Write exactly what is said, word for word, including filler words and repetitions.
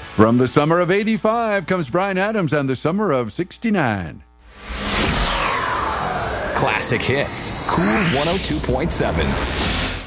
From the summer of eighty-five comes Bryan Adams and the summer of sixty-nine. Classic hits. Cool one oh two point seven.